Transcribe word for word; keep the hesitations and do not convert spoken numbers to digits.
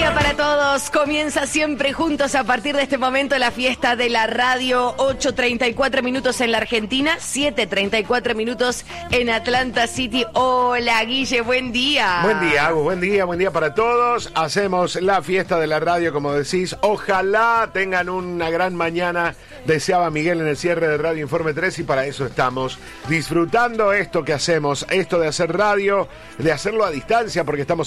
día para todos. Comienza siempre juntos a partir de este momento la fiesta de la radio. ocho treinta y cuatro minutos en la Argentina, siete treinta y cuatro minutos en Atlanta City. Hola, Guille, buen día. Buen día, Agus, buen día, buen día para todos. Hacemos la fiesta de la radio, como decís. Ojalá tengan una gran mañana. Deseaba Miguel en el cierre de Radio Informe tres y para eso estamos disfrutando esto que hacemos, esto de hacer radio, de hacerlo a distancia porque estamos